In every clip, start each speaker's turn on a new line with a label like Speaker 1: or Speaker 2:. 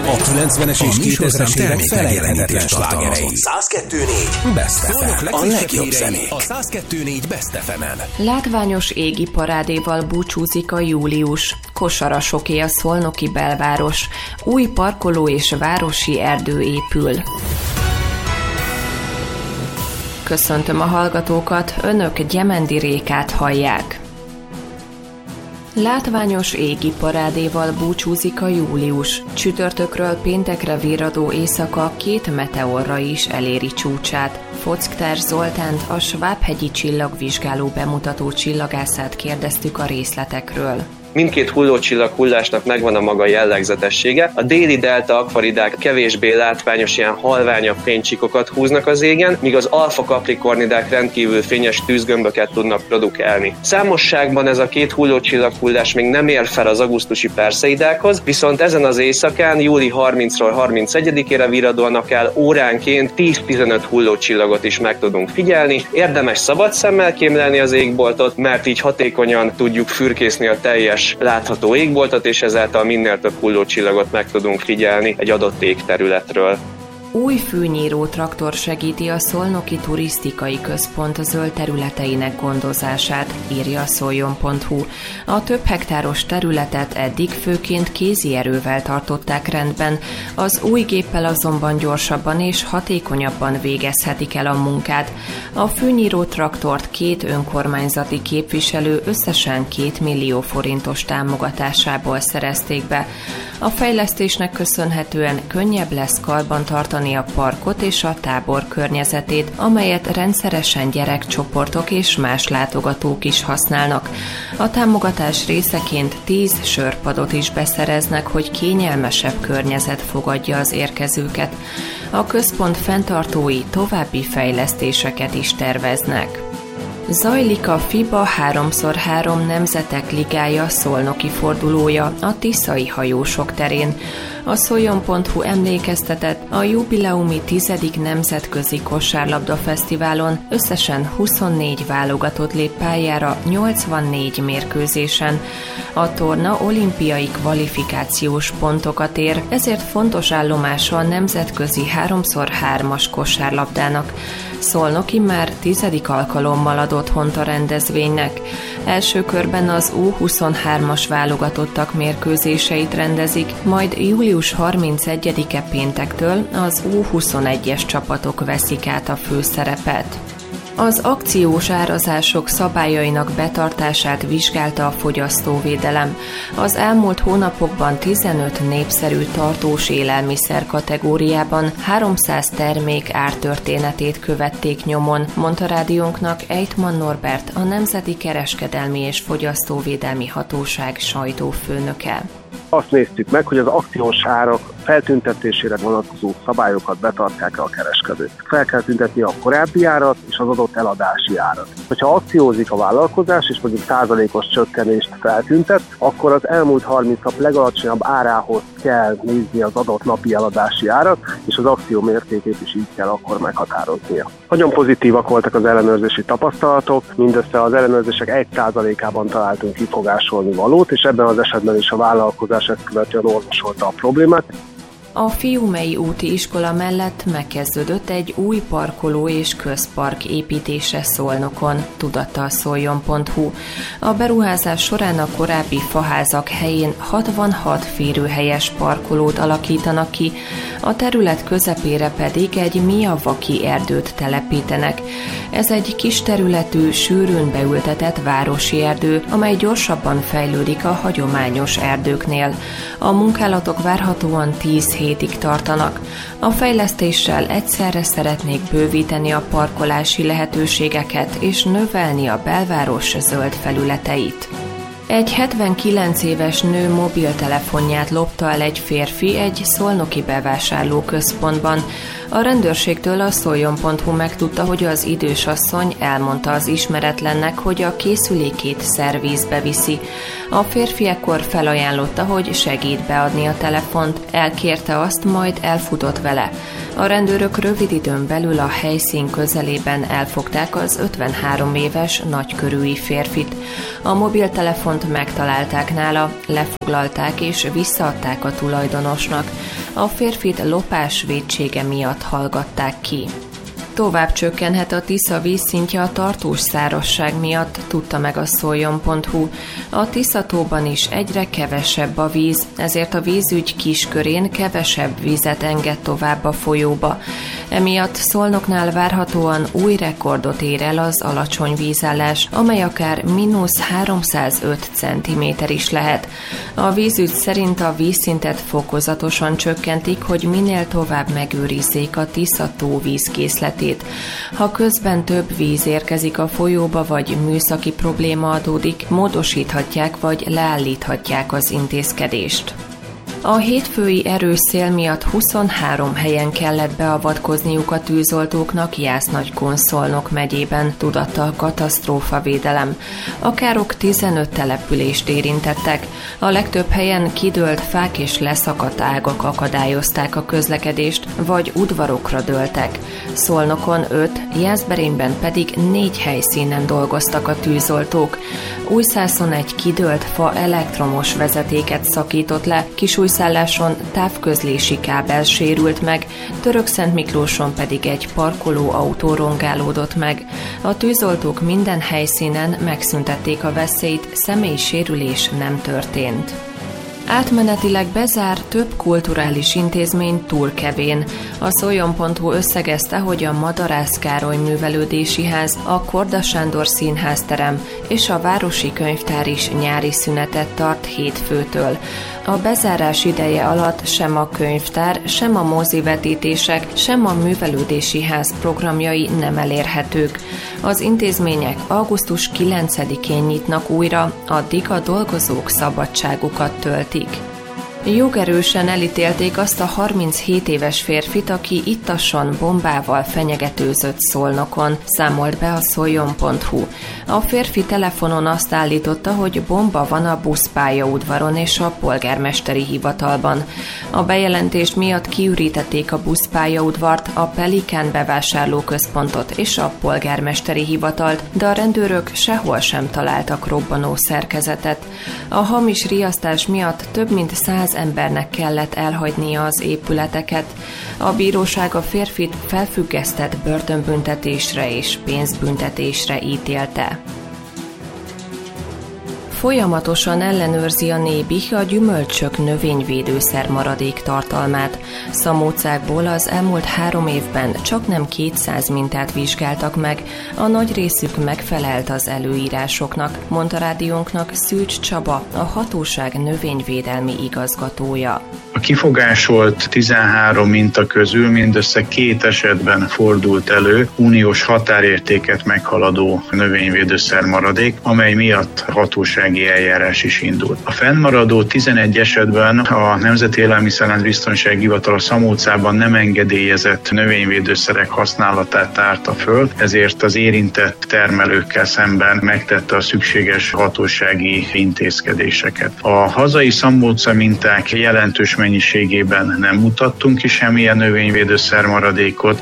Speaker 1: A 90-es és 2000-es évek felejthetetlen slágerei.
Speaker 2: 102.4
Speaker 1: Best FM.
Speaker 2: A legjobb zenék.
Speaker 1: A 102.4 Best FM-en.
Speaker 3: Látványos égi parádéval búcsúzik a július. Kosarasoké a szolnoki belváros. Új parkoló és városi erdő épül. Köszöntöm a hallgatókat, önök Gyemendi Rékát hallják. Látványos égi parádéval búcsúzik a július. Csütörtökről péntekre virradó éjszaka 2 meteorra is eléri csúcsát. Foczkter Zoltánt, a Svábhegyi csillagvizsgáló bemutató csillagászát kérdeztük a részletekről.
Speaker 4: Mindkét hullócsillag hullásnak megvan a maga jellegzetessége. A déli delta akvaridák kevésbé látványos, ilyen halványabb fénycsíkokat húznak az égen, míg az alfa kaprikornidák rendkívül fényes tűzgömböket tudnak produkálni. Számosságban ez a két hullócsillag hullás még nem ér fel az augusztusi Perseidákhoz, viszont ezen az éjszakán, júli 30-ról 31-ére virradóan akár óránként 10-15 hullócsillagot is meg tudunk figyelni. Érdemes szabad szemmel kémlelni az égboltot, mert így hatékonyan tudjuk fürkészni a teljes látható égboltot, és ezáltal minél több hullócsillagot meg tudunk figyelni egy adott égterületről.
Speaker 3: Új fűnyíró traktor segíti a Szolnoki Turisztikai Központ zöld területeinek gondozását, írja a szoljon.hu. A több hektáros területet eddig főként kézi erővel tartották rendben, az új géppel azonban gyorsabban és hatékonyabban végezhetik el a munkát. A fűnyíró traktort 2 önkormányzati képviselő összesen 2 millió forintos támogatásából szerezték be. A fejlesztésnek köszönhetően könnyebb lesz karbantartani a parkot és a tábor környezetét, amelyet rendszeresen gyerekcsoportok és más látogatók is használnak. A támogatás részeként 10 sörpadot is beszereznek, hogy kényelmesebb környezet fogadja az érkezőket. A központ fenntartói további fejlesztéseket is terveznek. Zajlik a FIBA 3x3 Nemzetek Ligája szolnoki fordulója a tiszai hajósok terén. A szoljon.hu emlékeztetett, a jubileumi 10. Nemzetközi Kosárlabda Fesztiválon összesen 24 válogatott lép pályára 84 mérkőzésen. A torna olimpiai kvalifikációs pontokat ér, ezért fontos állomása a nemzetközi 3x3-as kosárlabdának. Szolnok immár 10. alkalommal ad otthont a rendezvénynek. Első körben az U23-as válogatottak mérkőzéseit rendezik, majd július 31-e péntektől az U21-es csapatok veszik át a főszerepet. Az akciós árazások szabályainak betartását vizsgálta a fogyasztóvédelem. Az elmúlt hónapokban 15 népszerű tartós élelmiszer kategóriában 300 termék ártörténetét követték nyomon, mondta rádiónknak Ejtman Norbert, a Nemzeti Kereskedelmi és Fogyasztóvédelmi Hatóság sajtófőnöke.
Speaker 5: Azt néztük meg, hogy az akciós árak feltüntetésére vonatkozó szabályokat betartják a kereskedők. Fel kell tüntetni a korábbi árat és az adott eladási árat. Ha akciózik a vállalkozás és mondjuk százalékos csökkenést feltüntet, akkor az elmúlt 30 nap legalacsonyabb árához kell nézni az adott napi eladási árat, és az akció mértékét is így kell akkor meghatároznia. Nagyon pozitívak voltak az ellenőrzési tapasztalatok, mindössze az ellenőrzések 1%-ában találtunk kifogásolni valót, és ebben az esetben is a vállalkozás ezt követően orvosolta a problémát.
Speaker 3: A Fiumei úti iskola mellett megkezdődött egy új parkoló és közpark építése Szolnokon, tudatta a szoljon.hu. A beruházás során a korábbi faházak helyén 66 férőhelyes parkolót alakítanak ki, a terület közepére pedig egy Miyawaki erdőt telepítenek. Ez egy kis területű, sűrűn beültetett városi erdő, amely gyorsabban fejlődik a hagyományos erdőknél. A munkálatok várhatóan 10 hétig tartanak. A fejlesztéssel egyszerre szeretnék bővíteni a parkolási lehetőségeket és növelni a belváros zöld felületeit. Egy 79 éves nő mobiltelefonját lopta el egy férfi egy szolnoki bevásárlóközpontban. A rendőrségtől a szoljon.hu megtudta, hogy az idős asszony elmondta az ismeretlennek, hogy a készülékét szervízbe viszi. A férfi ekkor felajánlotta, hogy segít beadni a telefont, elkérte azt, majd elfutott vele. A rendőrök rövid időn belül a helyszín közelében elfogták az 53 éves nagykörűi férfit. A mobiltelefon telefont megtalálták nála, lefoglalták és visszaadták a tulajdonosnak. A férfit lopás vétsége miatt hallgatták ki. Tovább csökkenhet a Tisza vízszintje a tartós szárazság miatt, tudta meg a Szoljon.hu. A Tiszatóban is egyre kevesebb a víz, ezért a vízügy kiskörén kevesebb vizet enged tovább a folyóba. Emiatt Szolnoknál várhatóan új rekordot ér el az alacsony vízállás, amely akár -305 cm is lehet. A vízügy szerint a vízszintet fokozatosan csökkentik, hogy minél tovább megőrizzék a Tisza-tó vízkészletét. Ha közben több víz érkezik a folyóba, vagy műszaki probléma adódik, módosíthatják vagy leállíthatják az intézkedést. A hétfői erős szél miatt 23 helyen kellett beavatkozniuk a tűzoltóknak Jász-Nagykun Szolnok megyében, tudatta a katasztrófavédelem. A károk 15 települést érintettek. A legtöbb helyen kidőlt fák és leszakadt ágak akadályozták a közlekedést, vagy udvarokra dőltek. Szolnokon 5, Jászberényben pedig 4 helyszínen dolgoztak a tűzoltók. Újszászon egy kidőlt fa elektromos vezetéket szakított le, Kisújszálláson távközlési kábel sérült meg, Törökszentmiklóson pedig egy parkoló autó rongálódott meg. A tűzoltók minden helyszínen megszüntették a veszélyt, személyi sérülés nem történt. Átmenetileg bezár több kulturális intézmény Turkevén. A Szoljon.hu összegezte, hogy a Madarász Károly Művelődési Ház, a Korda Sándor Színházterem és a Városi Könyvtár is nyári szünetet tart hétfőtől. A bezárás ideje alatt sem a könyvtár, sem a mozivetítések, sem a művelődési ház programjai nem elérhetők. Az intézmények augusztus 9-én nyitnak újra, addig a dolgozók szabadságukat töltik. Jogerősen elítélték azt a 37 éves férfit, aki ittasson bombával fenyegetőzött Szolnokon, számolt be a Szoljon.hu. A férfi telefonon azt állította, hogy bomba van a buszpályaudvaron és a polgármesteri hivatalban. A bejelentés miatt kiürítették a buszpályaudvart, a Pelikán bevásárlóközpontot és a polgármesteri hivatalt, de a rendőrök sehol sem találtak robbanó szerkezetet. A hamis riasztás miatt több mint 100 embernek kellett elhagynia az épületeket. A bíróság a férfit felfüggesztett börtönbüntetésre és pénzbüntetésre ítélte. Folyamatosan ellenőrzi a Nébih a gyümölcsök növényvédőszer maradék tartalmát. Szamócákból az elmúlt 3 évben csaknem 200 mintát vizsgáltak meg, a nagy részük megfelelt az előírásoknak, mondta rádiónknak Szűcs Csaba, a hatóság növényvédelmi igazgatója.
Speaker 6: A kifogásolt 13 minta közül mindössze 2 esetben fordult elő uniós határértéket meghaladó növényvédőszer maradék, amely miatt hatósági eljárás is indult. A fennmaradó 11 esetben a Nemzeti Élelmiszerlánc-biztonsági Hivatal a Szamócában nem engedélyezett növényvédőszerek használatát tárta föl, ezért az érintett termelőkkel szemben megtette a szükséges hatósági intézkedéseket. A hazai szamóca minták jelentős mennyiségében nem mutattunk ki semmilyen növényvédőszer maradékot.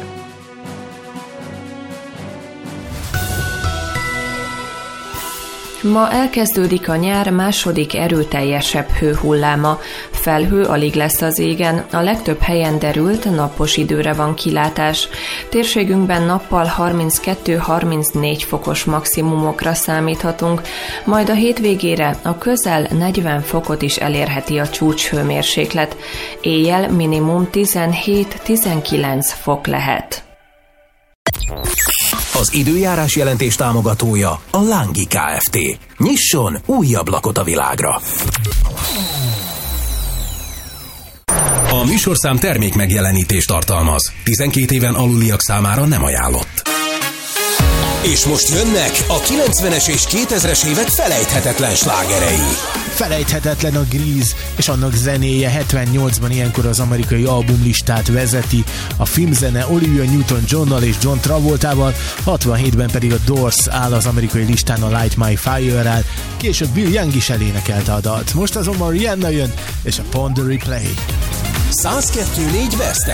Speaker 3: Ma elkezdődik a nyár második erőteljesebb hőhulláma. Felhő alig lesz az égen, a legtöbb helyen derült, napos időre van kilátás. Térségünkben nappal 32-34 fokos maximumokra számíthatunk, majd a hétvégére a közel 40 fokot is elérheti a csúcshőmérséklet. Éjjel minimum 17-19 fok lehet.
Speaker 1: Az időjárás jelentés támogatója a Lángi Kft. Nyisson új ablakot a világra! A műsorszám termék megjelenítést tartalmaz. 12 éven aluliak számára nem ajánlott. És most jönnek a 90-es és 2000-es évek felejthetetlen slágerei.
Speaker 7: Felejthetetlen a Grease, és annak zenéje 78-ban ilyenkor az amerikai albumlistát vezeti, a filmzene Olivia Newton-Johnnal és John Travoltával, 67-ben pedig a Doors áll az amerikai listán a Light My Fire-rel, később Bill Young is elénekelte a dalt. Most azonban Rihanna jön, és a Pon de Replay.
Speaker 1: 102.4 West